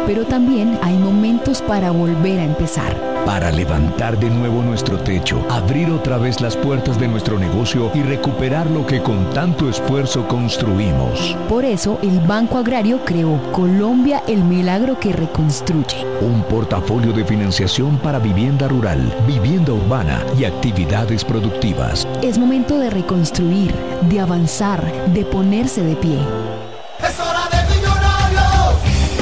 pero también hay momentos para volver a empezar. Para levantar de nuevo nuestro techo, abrir otra vez las puertas de nuestro negocio y recuperar lo que con tanto esfuerzo construimos. Por eso, el Banco Agrario creó Colombia, el milagro que reconstruye. Un portafolio de financiación para vivienda rural, vivienda urbana y actividades productivas. Es momento de reconstruir, de avanzar, de ponerse de pie. ¡Es hora de Millonarios!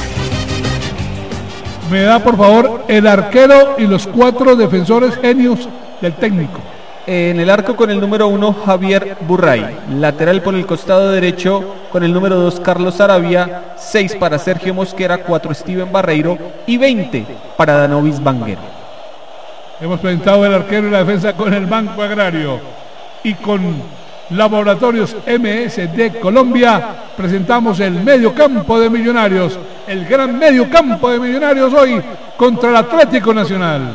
Me da, por favor, el arquero y los 4 defensores genios del técnico. En el arco con el número 1, Javier Burray. Lateral por el costado derecho con el número 2, Carlos Arabia. 6 para Sergio Mosquera, 4 Steven Barreiro y 20 para Danovis Banguero. Hemos presentado el arquero y la defensa con el Banco Agrario. Y con Laboratorios MSD Colombia presentamos el medio campo de Millonarios. El gran medio campo de Millonarios hoy contra el Atlético Nacional.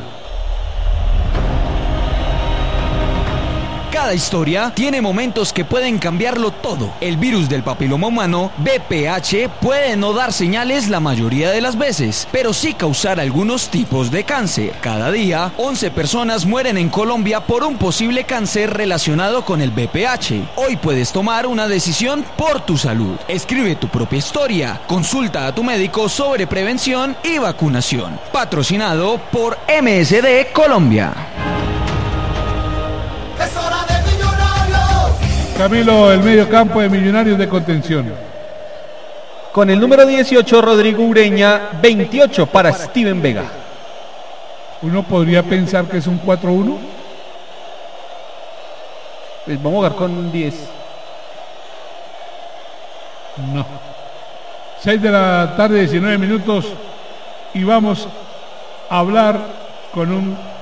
Cada historia tiene momentos que pueden cambiarlo todo. El virus del papiloma humano, VPH, puede no dar señales la mayoría de las veces, pero sí causar algunos tipos de cáncer. Cada día, 11 personas mueren en Colombia por un posible cáncer relacionado con el VPH. Hoy puedes tomar una decisión por tu salud. Escribe tu propia historia. Consulta a tu médico sobre prevención y vacunación. Patrocinado por MSD Colombia. ¡Es hora de Millonarios! Camilo, el medio campo de Millonarios de contención. Con el número 18, Rodrigo Ureña. 28 para Steven Vega. Uno podría pensar que es un 4-1. Pues vamos a jugar con 10. No. 6 de la tarde, 19 minutos. Y vamos a hablar con un...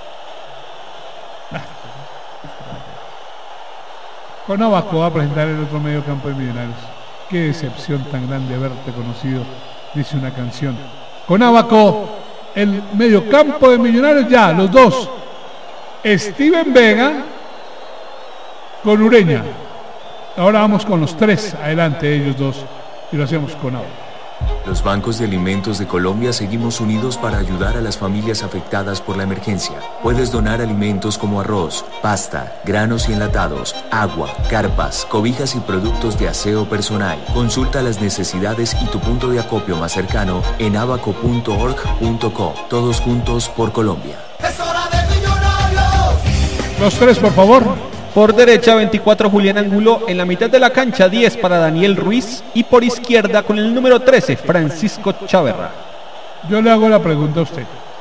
Con Abaco va a presentar el otro medio campo de Millonarios. Qué decepción tan grande haberte conocido, dice una canción. Con Abaco, el medio campo de Millonarios ya, los dos. Steven Vega con Ureña. Ahora vamos con los 3 adelante, ellos dos, y lo hacemos con Abaco. Los bancos de alimentos de Colombia seguimos unidos para ayudar a las familias afectadas por la emergencia. Puedes donar alimentos como arroz, pasta, granos y enlatados, agua, carpas, cobijas y productos de aseo personal. Consulta las necesidades y tu punto de acopio más cercano en abaco.org.co. Todos juntos por Colombia. ¡Es hora de Millonarios! Los 3, por favor. Por derecha, 24, Julián Angulo. En la mitad de la cancha, 10 para Daniel Ruiz. Y por izquierda, con el número 13, Francisco Chaverra. Yo le hago la pregunta a usted.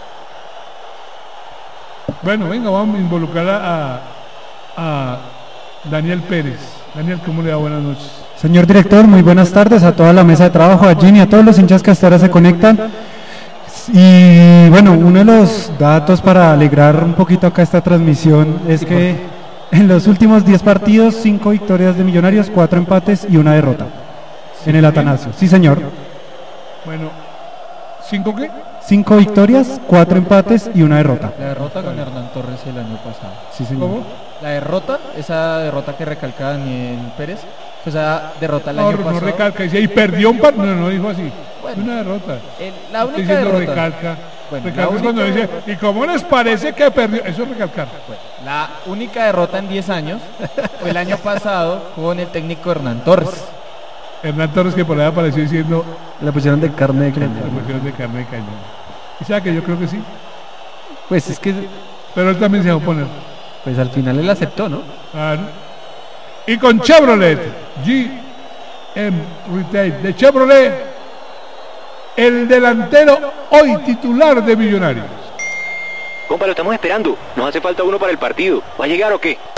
Bueno, venga, vamos a involucrar a Daniel Pérez. Daniel, ¿cómo le va? Buenas noches. Señor director, muy buenas tardes a toda la mesa de trabajo, a Gini, a todos los hinchas que hasta ahora se conectan. Y bueno, uno de los datos para alegrar un poquito acá esta transmisión es que en los últimos 10 partidos, 5 victorias de Millonarios, 4 empates y 1 derrota en el Atanasio. Sí, señor. Bueno, ¿5 qué? 5 victorias, 4 empates y 1 derrota. La derrota con Hernán Torres el año pasado. Sí, señor. ¿Cómo? La derrota, esa derrota que recalca Daniel Pérez, fue esa derrota el año pasado. No recalca, dice, y perdió un partido. No dijo así. Bueno, una derrota. La única Estoy diciendo derrota. recalca. Bueno, recalca la es cuando única dice, ¿y cómo les parece que perdió? Eso es recalcar. Bueno, la única derrota en 10 años fue el año pasado con el técnico Hernán Torres. Hernán Torres, que por ahí apareció diciendo, Le pusieron de carne de cañón. la cuestión de carne de cañón. ¿Y sabe que yo creo que sí? Pues es que, Pero él también se va a oponer. pues al final él aceptó, ¿no? Claro. Y con Chevrolet, GM Retail de Chevrolet, el delantero hoy titular de Millonarios. Compa, lo estamos esperando. Nos hace falta uno para el partido. ¿Va a llegar o qué?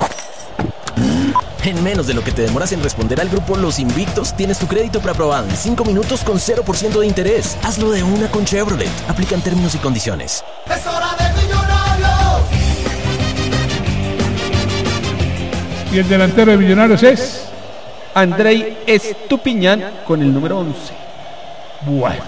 En menos de lo que te demoras en responder al grupo Los Invictos, tienes tu crédito preaprobado en 5 minutos con 0% de interés. Hazlo de una con Chevrolet. Aplican términos y condiciones. ¡Es hora de Millonarios! Y el delantero de Millonarios es... Andrei Estupiñán con el número 11. Bueno.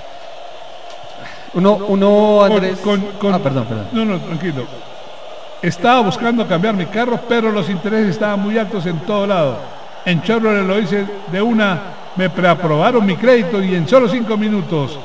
Uno Andrés. Perdón. No, tranquilo. Estaba buscando cambiar mi carro, pero los intereses estaban muy altos en todo lado. En Chevrolet lo hice de una, me preaprobaron mi crédito y en solo 5 minutos